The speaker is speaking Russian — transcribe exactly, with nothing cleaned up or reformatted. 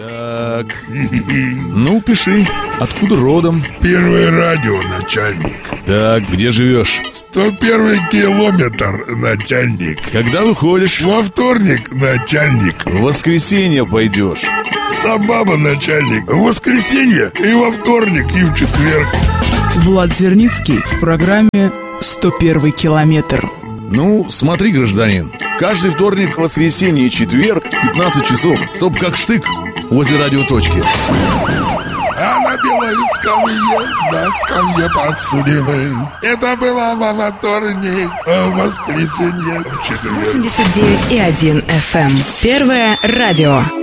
Так, ну пиши, откуда родом? Первое радио, начальник. Так, где живешь? сто первый километр, начальник. Когда выходишь? Во вторник, начальник. В воскресенье пойдешь. Собаба, начальник. В воскресенье и во вторник, и в четверг. Влад Зерницкий в программе «сто первый километр». Ну, смотри, гражданин, каждый вторник, воскресенье и четверг в пятнадцать часов, чтоб как штык возле радиоточки. А на белой скамье, на скамье подсудимый. Это было во вторник, а в воскресенье в четверг. восемьдесят девять и один эф эм. Первое радио.